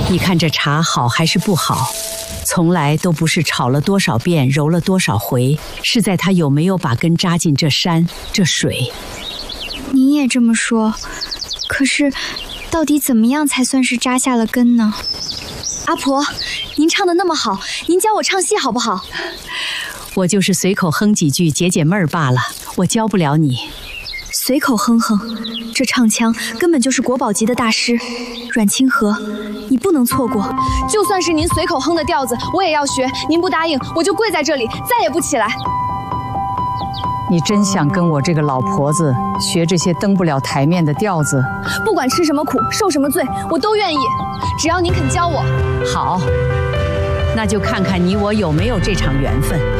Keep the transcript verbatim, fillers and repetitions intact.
你看这茶好还是不好？从来都不是炒了多少遍、揉了多少回，是在它有没有把根扎进这山、这水。 你也这么说，可是，到底怎么样才算是扎下了根呢？阿婆，您唱得那么好，您教我唱戏好不好？ 我就是随口哼几句解解闷儿罢了，我教不了你。 随口哼哼，这唱腔根本就是国宝级的大师，阮清河，你不能错过。就算是您随口哼的调子，我也要学。您不答应，我就跪在这里，再也不起来。 你真想跟我这个老婆子学这些登不了台面的调子？ 不管吃什么苦，受什么罪，我都愿意，只要您肯教我。 好，那就看看你我有没有这场缘分。